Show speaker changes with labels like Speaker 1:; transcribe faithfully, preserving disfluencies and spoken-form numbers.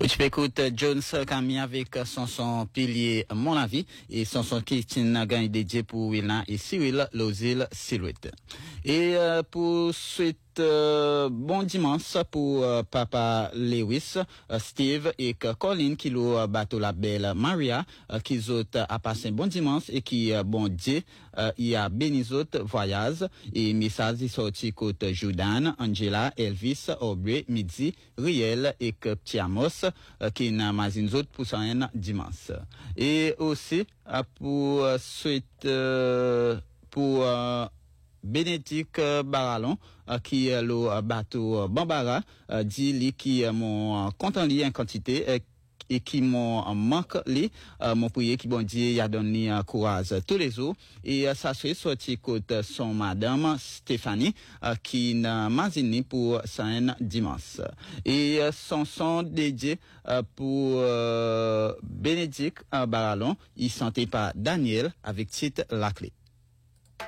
Speaker 1: Oui, tu peux écouter Jones Camille avec son son pilier Mon Avis et son son Christine Gagne dédié pour Wilna et Cyril Lozil Silhouette. Et euh, pour suite Euh, bon dimanche pour euh, papa Lewis, euh, Steve et que Colin qui l'a euh, bateau la belle Maria euh, qui autres a passé un bon dimanche et qui euh, bon Dieu euh, il a béni autres voyage et message est sorti côté Jordan, Angela, Elvis, Aubrey, Midi, Riel et que Petit Amos euh, qui n'a mazine autres pour un dimanche. Et aussi euh, pour euh, suite euh, pour euh, Bénédicte Barallon euh, qui est le euh, bateau euh, Bambara euh, dit li qui euh, mon content li en quantité euh, et qui m'ont manque li euh, mon prier qui bon Dieu y a donné euh, courage tous les jours et euh, ça soit sorti côté son madame Stéphanie euh, qui n'a mazini pour saint dimanche et euh, son son dédié euh, pour euh, Bénédicte euh, Barallon il sentait pas Daniel avec titre la clé.